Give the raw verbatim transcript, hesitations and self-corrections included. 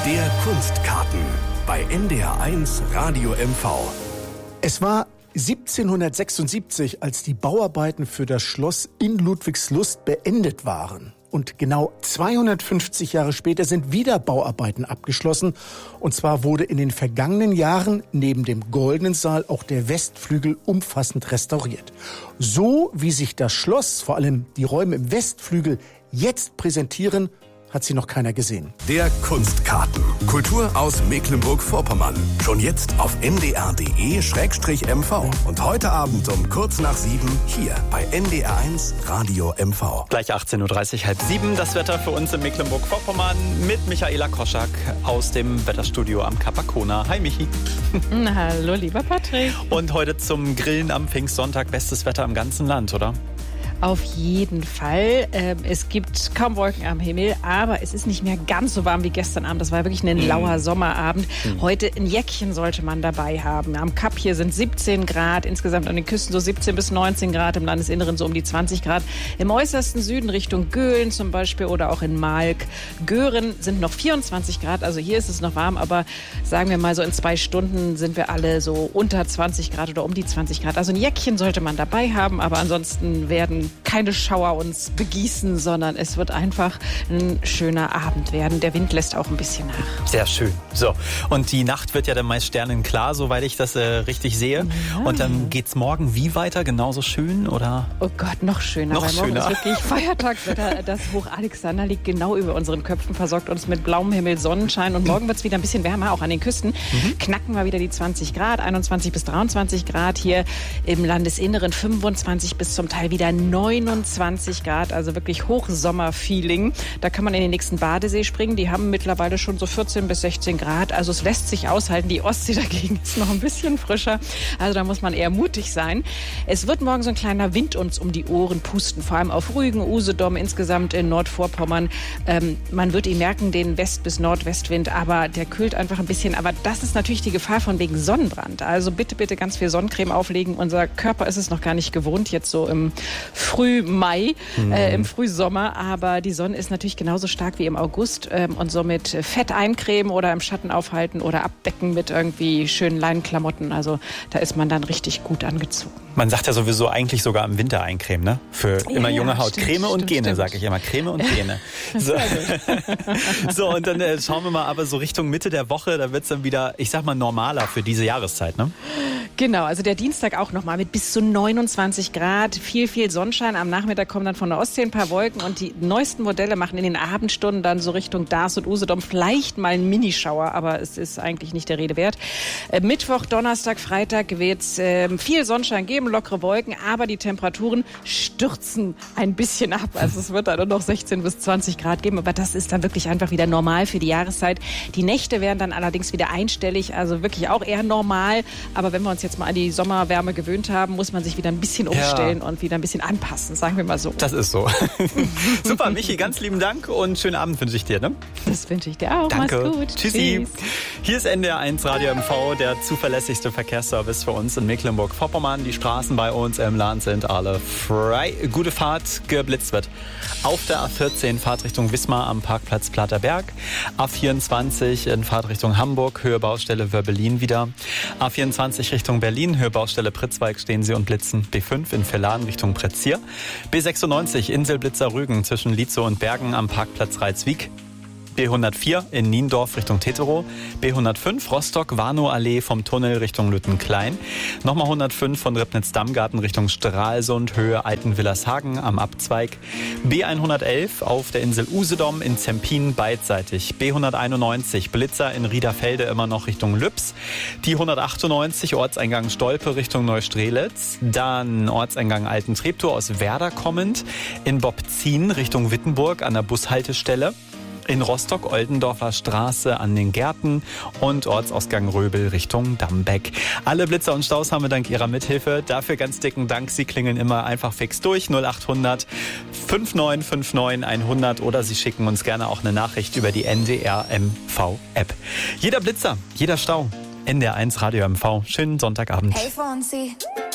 Der Kunstkarten bei N D R eins Radio M V. Es war siebzehnhundertsechsundsiebzig, als die Bauarbeiten für das Schloss in Ludwigslust beendet waren. Und genau zweihundertfünfzig Jahre später sind wieder Bauarbeiten abgeschlossen. Und zwar wurde in den vergangenen Jahren neben dem Goldenen Saal auch der Westflügel umfassend restauriert. So wie sich das Schloss, vor allem die Räume im Westflügel, jetzt präsentieren, hat sie noch keiner gesehen. Der Kunstkarten. Kultur aus Mecklenburg-Vorpommern. Schon jetzt auf n d r punkt d e slash m v. Und heute Abend um kurz nach sieben hier bei N D R eins Radio M V. Gleich achtzehn Uhr dreißig, halb sieben. Das Wetter für uns in Mecklenburg-Vorpommern mit Michaela Koschak aus dem Wetterstudio am Kapakona. Hi Michi. Hallo lieber Patrick. Und heute zum Grillen am Pfingstsonntag. Bestes Wetter im ganzen Land, oder? Auf jeden Fall. Ähm, es gibt kaum Wolken am Himmel, aber es ist nicht mehr ganz so warm wie gestern Abend. Das war wirklich ein lauer Sommerabend. Heute ein Jäckchen sollte man dabei haben. Am Kap hier sind siebzehn Grad, insgesamt an den Küsten so siebzehn bis neunzehn Grad, im Landesinneren so um die zwanzig Grad. Im äußersten Süden Richtung Göhlen zum Beispiel oder auch in Malk. Göhren sind noch vierundzwanzig Grad, also hier ist es noch warm, aber sagen wir mal so in zwei Stunden sind wir alle so unter zwanzig Grad oder um die zwanzig Grad. Also ein Jäckchen sollte man dabei haben, aber ansonsten werden keine Schauer uns begießen, sondern es wird einfach ein schöner Abend werden. Der Wind lässt auch ein bisschen nach. Sehr schön. So, und die Nacht wird ja dann meist sternenklar, soweit ich das äh, richtig sehe. Ja. Und dann geht's morgen wie weiter? Genauso schön, oder? Oh Gott, noch schöner. Noch weil morgen schöner. ist wirklich Feiertagswetter. Das Hoch Alexander liegt genau über unseren Köpfen, versorgt uns mit blauem Himmel, Sonnenschein. Und morgen wird es wieder ein bisschen wärmer, auch an den Küsten. Mhm. Knacken wir wieder die zwanzig Grad, einundzwanzig bis dreiundzwanzig Grad. Hier im Landesinneren fünfundzwanzig bis zum Teil wieder neunundzwanzig Grad, also wirklich Hochsommer-Feeling. Da kann man in den nächsten Badesee springen. Die haben mittlerweile schon so vierzehn bis sechzehn Grad. Also es lässt sich aushalten. Die Ostsee dagegen ist noch ein bisschen frischer. Also da muss man eher mutig sein. Es wird morgen so ein kleiner Wind uns um die Ohren pusten, vor allem auf Rügen, Usedom, insgesamt in Nordvorpommern. Ähm, man wird ihn merken, den West- bis Nordwestwind, aber der kühlt einfach ein bisschen. Aber das ist natürlich die Gefahr von wegen Sonnenbrand. Also bitte, bitte ganz viel Sonnencreme auflegen. Unser Körper ist es noch gar nicht gewohnt, jetzt so im Früh Mai, mhm. äh, im Frühsommer, aber die Sonne ist natürlich genauso stark wie im August ähm, und somit Fett eincremen oder im Schatten aufhalten oder abdecken mit irgendwie schönen Leinenklamotten. Also da ist man dann richtig gut angezogen. Man sagt ja sowieso eigentlich sogar im Winter eincremen, ne? Für ja, immer junge ja, Haut. stimmt, Creme und stimmt, Gene, stimmt. sage ich immer. Creme und Gene. So, so und dann äh, schauen wir mal aber so Richtung Mitte der Woche, da wird es dann wieder, ich sag mal, normaler für diese Jahreszeit, ne? Genau, also der Dienstag auch nochmal mit bis zu neunundzwanzig Grad, viel, viel Sonnenschein. Am Nachmittag kommen dann von der Ostsee ein paar Wolken und die neuesten Modelle machen in den Abendstunden dann so Richtung Dars und Usedom vielleicht mal einen Minischauer, aber es ist eigentlich nicht der Rede wert. Äh, Mittwoch, Donnerstag, Freitag wird es äh, viel Sonnenschein geben, lockere Wolken, aber die Temperaturen stürzen ein bisschen ab. Also es wird dann nur noch sechzehn bis zwanzig Grad geben, aber das ist dann wirklich einfach wieder normal für die Jahreszeit. Die Nächte werden dann allerdings wieder einstellig, also wirklich auch eher normal, aber wenn wir uns jetzt mal an die Sommerwärme gewöhnt haben, muss man sich wieder ein bisschen umstellen ja. und wieder ein bisschen anpassen, sagen wir mal so. Das ist so. Super, Michi, ganz lieben Dank und schönen Abend wünsche ich dir. Ne? Das wünsche ich dir auch. Danke. Mach's gut. Tschüssi. Tschüss. Hier ist N D R eins Radio M V, der zuverlässigste Verkehrsservice für uns in Mecklenburg-Vorpommern. Die Straßen bei uns im Land sind alle frei. Gute Fahrt, geblitzt wird. Auf der A vierzehn Fahrtrichtung Wismar am Parkplatz Platerberg. A vierundzwanzig in Fahrtrichtung Hamburg, Höhe Baustelle Wörbelin wieder. A vierundzwanzig Richtung Berlin, Höhe Baustelle Pritzwalk stehen Sie und blitzen. B fünf in Verlan Richtung Pretzier. B sechsundneunzig Inselblitzer Rügen zwischen Lietzow und Bergen am Parkplatz Reitswiek. B hundertvier in Niendorf Richtung Teterow, B hundertfünf Rostock-Warnow-Allee vom Tunnel Richtung Lüttenklein, nochmal hundertfünf von Ribnitz-Dammgarten Richtung Stralsund, Höhe Altenwillershagen am Abzweig, B hundertelf auf der Insel Usedom in Zempin beidseitig, B hunderteinundneunzig Blitzer in Riederfelde immer noch Richtung Lübs, die hundertachtundneunzig Ortseingang Stolpe Richtung Neustrelitz, dann Ortseingang Altentreptow aus Werder kommend, in Bobzin Richtung Wittenburg an der Bushaltestelle, in Rostock-Oldendorfer Straße an den Gärten und Ortsausgang Röbel Richtung Dambeck. Alle Blitzer und Staus haben wir dank Ihrer Mithilfe. Dafür ganz dicken Dank. Sie klingeln immer einfach fix durch. null acht hundert fünf neun fünf neun hundert oder Sie schicken uns gerne auch eine Nachricht über die N D R M V-App. Jeder Blitzer, jeder Stau. N D R eins Radio M V. Schönen Sonntagabend. Hey Fonsi.